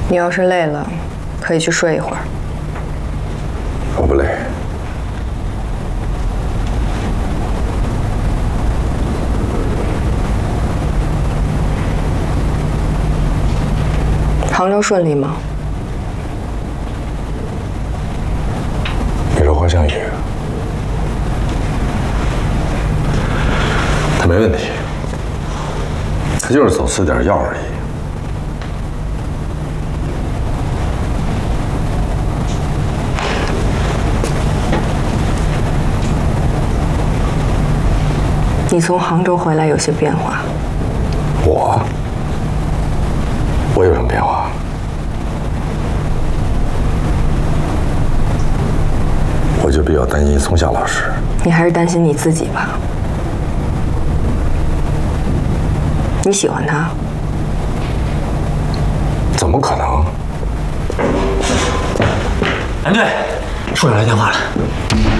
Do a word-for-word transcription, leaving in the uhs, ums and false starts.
你要是累了，可以去睡一会儿。 我不累。 杭州顺利吗？ 你说花香雨，他没问题，他就是走私点药而已。 你从杭州回来有些变化。 我，我有什么变化？我就比较担心松下老师。 你还是担心你自己吧。你喜欢他？ 怎么可能？ 蓝队，处长来电话了。